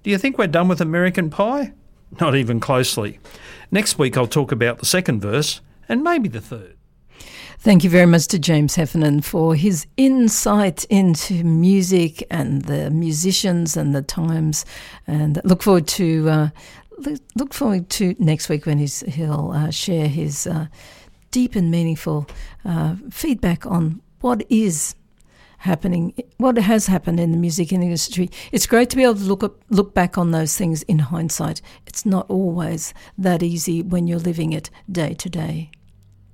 Do you think we're done with American Pie? Not even closely. Next week I'll talk about the second verse and maybe the third. Thank you very much to James Heffernan for his insight into music and the musicians and the times. And look forward to next week when he'll share his deep and meaningful feedback on what is happening, what has happened in the music industry. It's great to be able to look back on those things in hindsight. It's not always that easy when you're living it day to day.